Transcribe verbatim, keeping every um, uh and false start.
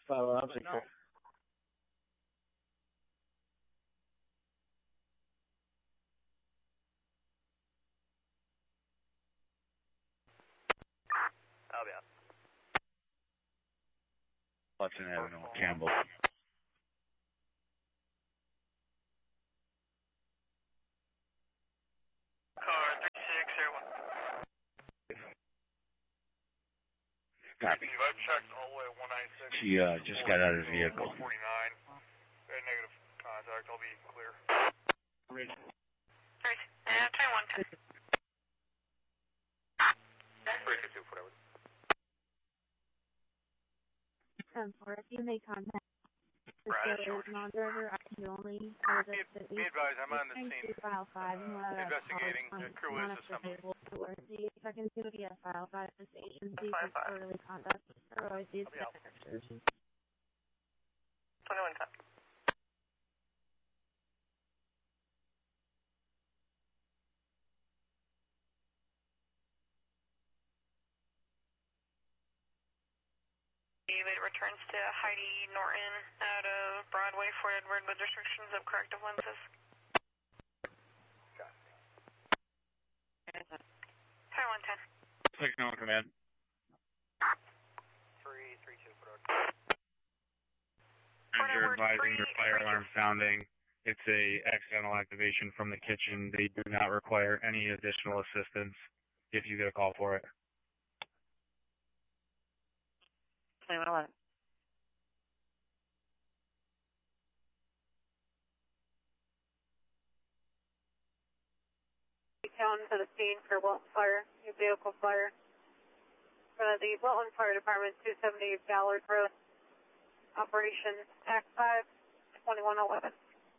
Follow up. No. I'll be out. Hudson Avenue, Campbell. Car three six zero one. Copy. I've checked all the way at one ninety-six. She uh, just got out of the vehicle. forty-nine. Very negative contact. I'll be clear. Great. Great. And twenty-one ten. three two two, whatever. Um, for if you may contact the Right, dealer sure. non-driver, I can only Be, visit be advised, I'm on the scene. file five and one Investigating. The crew is assembling. Towards the second to be a file five. This agency File for five. quarterly conduct or always these I'll be out. twenty-one ten. David returns to Heidi Norton out of Broadway, Fort Edward with restrictions of corrective lenses. twenty-one ten. Six no command. three three two, whatever. As you're advising your fire alarm sounding, it's a accidental activation from the kitchen. They do not require any additional assistance if you get a call for it. twenty-one eleven. Down to the scene for Wilton Fire, new vehicle fire. For the Wilton Fire Department, two seventy Ballard Road. Operation Act five, twenty-one eleven.